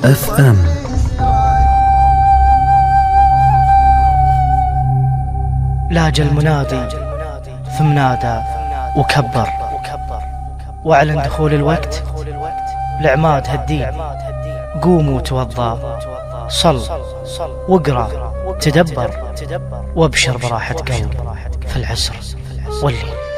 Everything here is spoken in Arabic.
FM. لاج المنادي ثم نادى وكبر وأعلن دخول الوقت لعماد هالدين. قوموا توضى، صل واقرأ تدبر وابشر براحة قلب في العسر والليل.